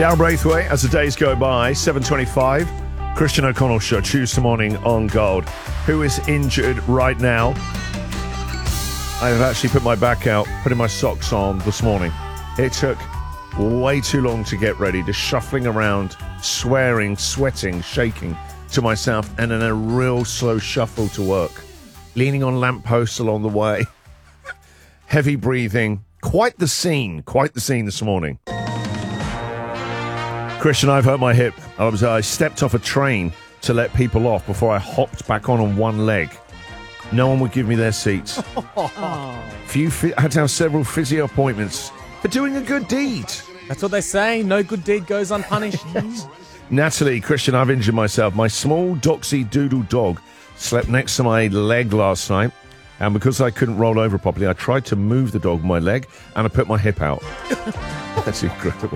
Darren Braithwaite, as the days go by, 7:25. Christian O'Connell Show, Tuesday morning on Gold. Who is injured right now? I have actually put my back out, putting my socks on this morning. It took way too long to get ready, just shuffling around, swearing, sweating, shaking to myself, and then a real slow shuffle to work. Leaning on lampposts along the way. Heavy breathing. Quite the scene this morning. Christian, I've hurt my hip. I stepped off a train to let people off before I hopped back on one leg. No one would give me their seats. I had to have several physio appointments for doing a good deed. That's what they say. No good deed goes unpunished. Natalie, Christian, I've injured myself. My small doxy doodle dog slept next to my leg last night, and because I couldn't roll over properly, I tried to move the dog with my leg, and I put my hip out. That's incredible.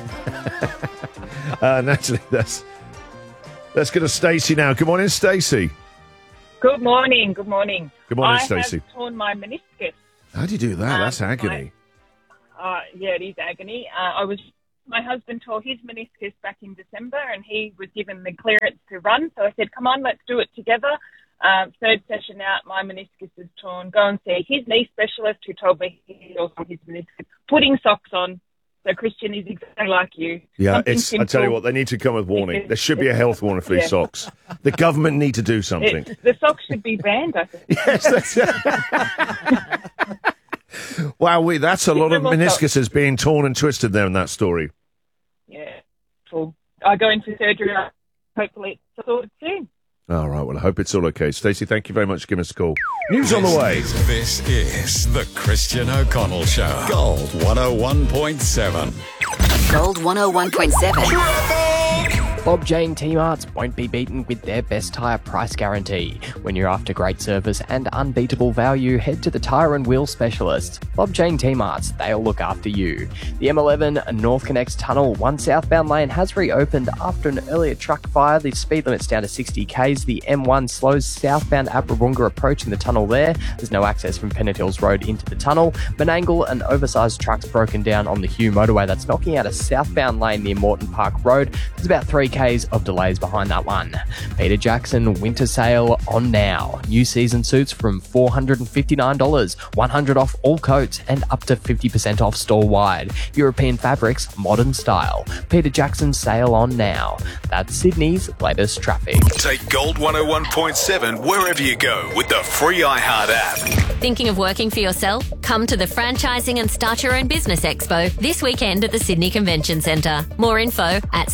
Natalie, let's go to Stacey now. Good morning, Stacey. Good morning. Good morning. Good morning, Stacey. I have torn my meniscus. How do you do that? That's agony. Yeah, it is agony. My husband tore his meniscus back in December, and he was given the clearance to run. So I said, "Come on, let's do it together." Third session out, my meniscus is torn. Go and see his knee specialist, who told me he also his meniscus. Putting socks on. So Christian is exactly like you. Yeah, I tell you what, they need to come with warning. There should be a health warning for these socks. The government need to do something. The socks should be banned, I think. Yes, wow, that's a lot of meniscuses being torn and twisted there in that story. Yeah. Cool. I go into surgery. Hopefully it's sorted soon. All right, well, I hope it's all okay. Stacey, thank you very much for giving us a call. News on the way. This is the Christian O'Connell Show. Gold 101.7. Gold 101.7. Bob Jane T-Marts won't be beaten with their best tyre price guarantee. When you're after great service and unbeatable value, head to the Tyre and Wheel specialists. Bob Jane T-Marts, they'll look after you. The M11 North Connects Tunnel, one southbound lane, has reopened after an earlier truck fire. The speed limit's down to 60 k's. The M1 slows southbound Abrabunga approaching the tunnel there. There's no access from Pennant Hills Road into the tunnel. Menangle, an oversized truck's broken down on the Hugh motorway. That's knocking out a southbound lane near Morton Park Road. There's about 3 k's of delays behind that one. Peter Jackson winter sale on now. New season suits from $459, $100 off all coats and up to 50% off store-wide. European fabrics, modern style. Peter Jackson sale on now. That's Sydney's latest traffic. Take Gold 101.7 wherever you go with the free iHeart app. Thinking of working for yourself? Come to the Franchising and Start Your Own Business Expo this weekend at the Sydney Convention Centre. More info at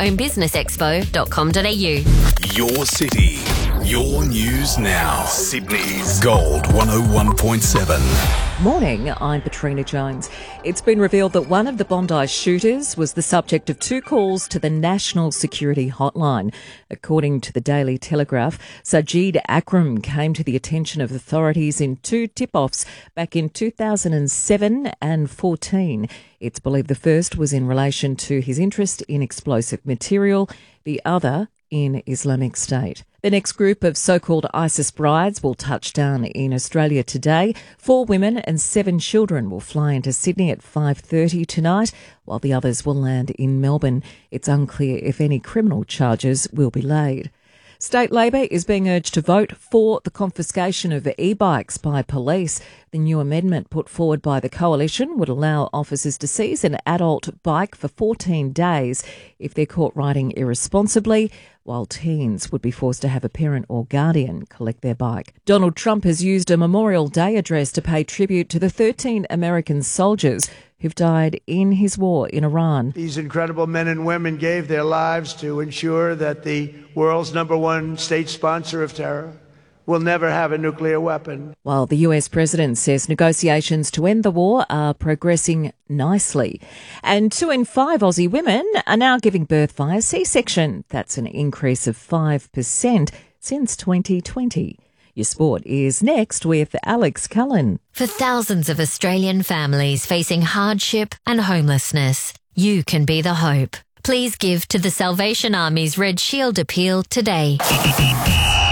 startyourownbusinessexpo.com.au. Your city, your news now. Sydney's Gold 101.7. Morning, I'm Katrina Jones. It's been revealed that one of the Bondi shooters was the subject of 2 calls to the National Security Hotline. According to the Daily Telegraph, Sajid Akram came to the attention of authorities in 2 tip-offs back in 2007 and 14. It's believed the first was in relation to his interest in explosive material, the other in Islamic State. The next group of so-called ISIS brides will touch down in Australia today. 4 women and 7 children will fly into Sydney at 5:30 tonight, while the others will land in Melbourne. It's unclear if any criminal charges will be laid. State Labor is being urged to vote for the confiscation of e-bikes by police. The new amendment put forward by the Coalition would allow officers to seize an adult bike for 14 days if they're caught riding irresponsibly, while teens would be forced to have a parent or guardian collect their bike. Donald Trump has used a Memorial Day address to pay tribute to the 13 American soldiers who've died in his war in Iran. These incredible men and women gave their lives to ensure that the world's #1 state sponsor of terror will never have a nuclear weapon. While the US president says negotiations to end the war are progressing nicely. And 2 in 5 Aussie women are now giving birth via C-section. That's an increase of 5% since 2020. Your sport is next with Alex Cullen. For thousands of Australian families facing hardship and homelessness, you can be the hope. Please give to the Salvation Army's Red Shield appeal today.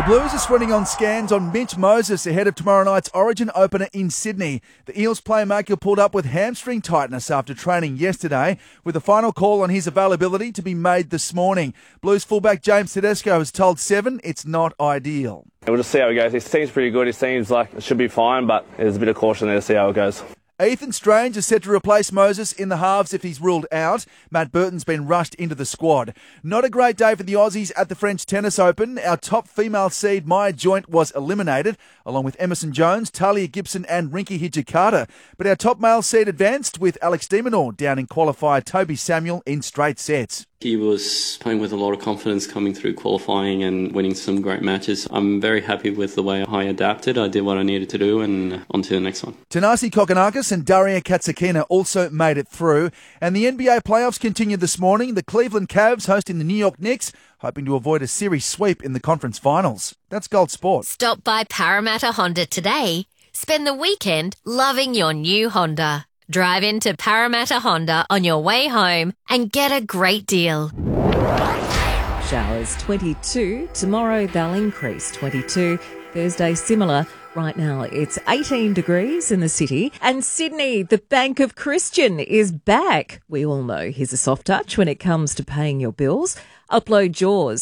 The Blues are sweating on scans on Mitch Moses ahead of tomorrow night's Origin opener in Sydney. The Eels playmaker pulled up with hamstring tightness after training yesterday, with a final call on his availability to be made this morning. Blues fullback James Tedesco has told Seven it's not ideal. We'll just see how it goes. His team's pretty good. His seems like it should be fine, but there's a bit of caution there to see how it goes. Ethan Strange is set to replace Moses in the halves if he's ruled out. Matt Burton's been rushed into the squad. Not a great day for the Aussies at the French Tennis Open. Our top female seed, Maya Joint, was eliminated, along with Emerson Jones, Talia Gibson and Rinky Hijikata. But our top male seed advanced with Alex de Minaur down in qualifier Toby Samuel in straight sets. He was playing with a lot of confidence coming through qualifying and winning some great matches. I'm very happy with the way I adapted. I did what I needed to do and on to the next one. Tanasi Kokonakis and Daria Katsakina also made it through. And the NBA playoffs continue this morning. The Cleveland Cavs hosting the New York Knicks, hoping to avoid a series sweep in the conference finals. That's Gold Sport. Stop by Parramatta Honda today. Spend the weekend loving your new Honda. Drive into Parramatta Honda on your way home and get a great deal. Showers 22. Tomorrow they'll increase 22. Thursday similar. Right now it's 18 degrees in the city. And Sydney, the Bank of Christian, is back. We all know he's a soft touch when it comes to paying your bills. Upload yours